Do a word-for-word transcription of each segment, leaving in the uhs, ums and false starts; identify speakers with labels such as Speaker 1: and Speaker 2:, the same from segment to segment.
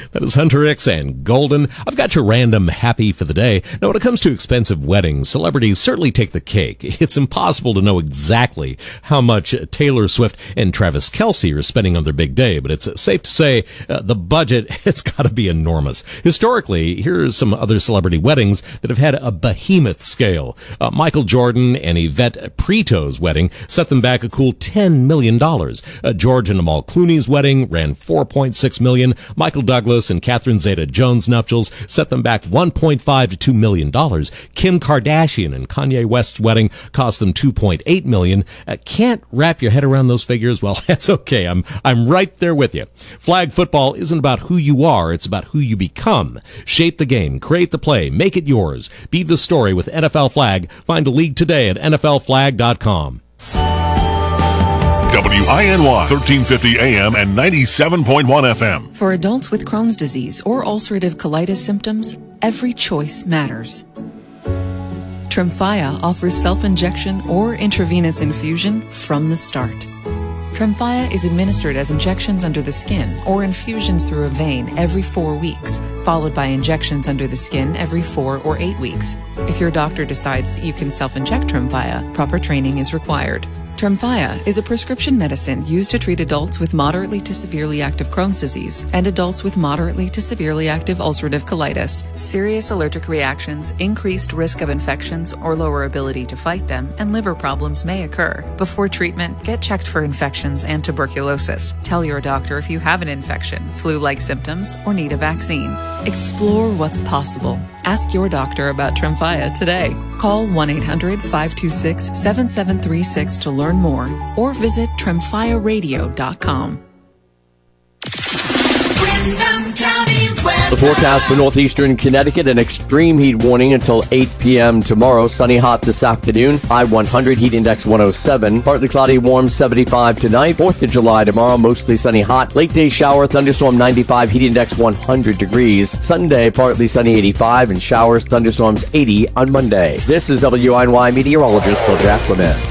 Speaker 1: That is Hunter X and Golden. I've got your random happy for the day. Now, when it comes to expensive weddings, celebrities certainly take the cake. It's impossible to know exactly how much Taylor Swift and Travis Kelce are spending on their big day, but it's safe to say uh, the budget, it's got to be enormous. Historically, here are some other celebrity weddings that have had a behemoth scale. Uh, Michael Jordan and Yvette Preto's wedding set them back a cool ten million dollars. Uh, George and Amal Clooney's wedding ran four point six million dollars. Michael Douglas and Catherine Zeta-Jones' nuptials set them back one point five to two million dollars. Kim Kardashian and Kanye West's wedding cost them two point eight million dollars. Uh, can't wrap your head around those figures? Well, that's okay. I'm I'm right there with you. Flag football isn't about who you are, it's about who you become. Shape the game, create the play, make it yours. Be the story with N F L Flag. Find a league today at N F L flag dot com.
Speaker 2: W I N Y, thirteen fifty A M and ninety-seven point one F M.
Speaker 3: For adults with Crohn's disease or ulcerative colitis symptoms, every choice matters. Tremfya offers self-injection or intravenous infusion from the start. Tremfya is administered as injections under the skin or infusions through a vein every four weeks, followed by injections under the skin every four or eight weeks. If your doctor decides that you can self-inject Tremfya, proper training is required. Tremfya is a prescription medicine used to treat adults with moderately to severely active Crohn's disease and adults with moderately to severely active ulcerative colitis. Serious allergic reactions, increased risk of infections or lower ability to fight them, and liver problems may occur. Before treatment, get checked for infections and tuberculosis. Tell your doctor if you have an infection, flu-like symptoms, or need a vaccine. Explore what's possible. Ask your doctor about Tremfya today. Call one eight hundred five two six seven seven three six to learn more, or visit tremfya radio dot com.
Speaker 4: The forecast for northeastern Connecticut, an extreme heat warning until eight p.m. tomorrow. Sunny hot this afternoon. High one hundred, heat index one oh seven. Partly cloudy, warm seventy-five tonight. fourth of July tomorrow, mostly sunny hot. Late day shower, thunderstorm ninety-five, heat index one hundred degrees. Sunday, partly sunny eighty-five, and showers, thunderstorms eighty on Monday. This is W I N Y meteorologist Bill Jack Clement.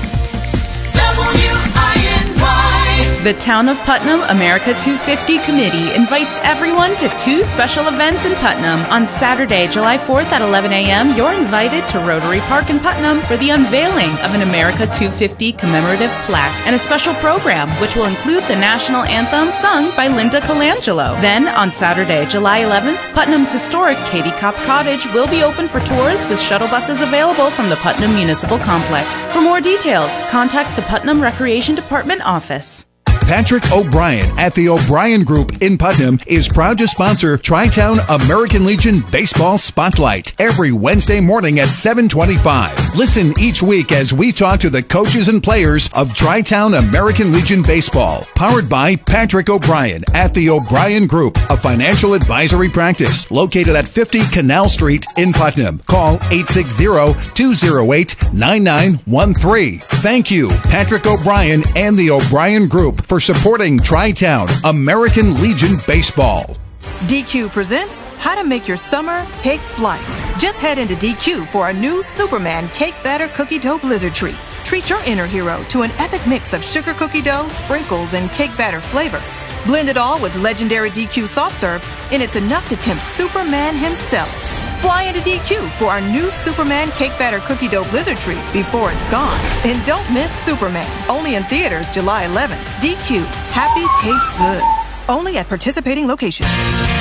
Speaker 5: The Town of Putnam America two fifty Committee invites everyone to two special events in Putnam. On Saturday, July fourth at eleven a.m., you're invited to Rotary Park in Putnam for the unveiling of an America two fifty commemorative plaque and a special program which will include the national anthem sung by Linda Colangelo. Then, on Saturday, July eleventh, Putnam's historic Katie Kopp Cottage will be open for tours with shuttle buses available from the Putnam Municipal Complex. For more details, contact the Putnam Recreation Department office.
Speaker 6: Patrick O'Brien at the O'Brien Group in Putnam is proud to sponsor Tri-Town American Legion Baseball Spotlight every Wednesday morning at seven twenty-five. Listen each week as we talk to the coaches and players of Tri-Town American Legion Baseball. Powered by Patrick O'Brien at the O'Brien Group, a financial advisory practice located at fifty Canal Street in Putnam. Call eight six zero, two zero eight, nine nine one three. Thank you, Patrick O'Brien and the O'Brien Group, for supporting Tri-Town American Legion Baseball.
Speaker 7: D Q presents How to Make Your Summer Take Flight. Just head into D Q for our new Superman Cake Batter Cookie Dough Blizzard Treat. Treat your inner hero to an epic mix of sugar cookie dough, sprinkles, and cake batter flavor. Blend it all with legendary D Q soft serve, and it's enough to tempt Superman himself. Fly into D Q for our new Superman Cake Batter Cookie Dough Blizzard Treat before it's gone. And don't miss Superman, only in theaters July eleventh. D Q, happy tastes good. Only at participating locations.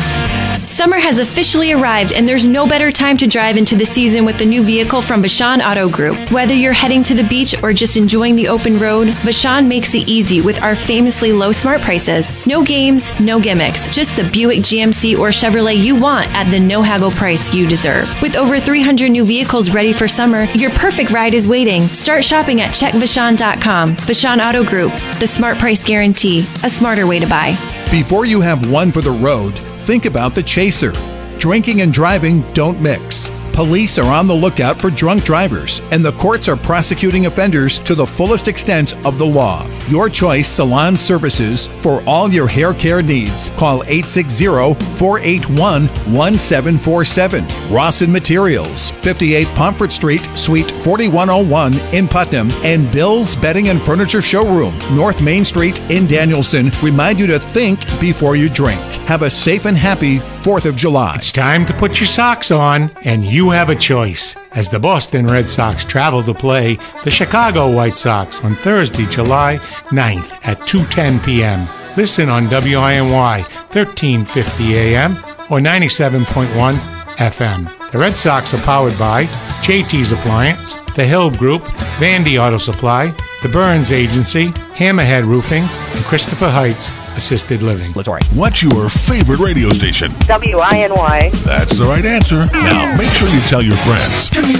Speaker 8: Summer has officially arrived, and there's no better time to drive into the season with the new vehicle from Vashon Auto Group. Whether you're heading to the beach or just enjoying the open road, Vashon makes it easy with our famously low smart prices. No games, no gimmicks, just the Buick, G M C, or Chevrolet you want at the no-haggle price you deserve. With over three hundred new vehicles ready for summer, your perfect ride is waiting. Start shopping at check vashon dot com. Vashon Auto Group, the smart price guarantee, a smarter way to buy.
Speaker 6: Before you have one for the road, think about the chaser. Drinking and driving don't mix. Police are on the lookout for drunk drivers, and the courts are prosecuting offenders to the fullest extent of the law. Your Choice Salon Services for all your hair care needs. Call eight six zero, four eight one, one seven four seven. Rawson Materials, fifty-eight Pomfret Street, Suite forty-one oh one in Putnam, and Bill's Bedding and Furniture Showroom, North Main Street in Danielson, remind you to think before you drink. Have a safe and happy fourth of July.
Speaker 9: It's time to put your socks on, and you have a choice as the Boston Red Sox travel to play the Chicago White Sox on Thursday, July ninth at two ten p.m. Listen on W I N Y thirteen fifty A M or ninety-seven point one F M. The Red Sox are powered by J T's Appliance, The Hill Group, Vandy Auto Supply, The Burns Agency, Hammerhead Roofing, and Christopher Heights Assisted Living.
Speaker 2: What's your favorite radio station?
Speaker 10: W I N Y.
Speaker 2: That's the right answer. Now, make sure you tell your friends.